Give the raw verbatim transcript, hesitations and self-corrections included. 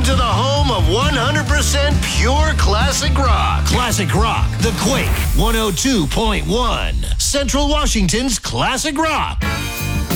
to the home of one hundred percent pure classic rock. Classic rock, The Quake, one oh two point one. Central Washington's classic rock.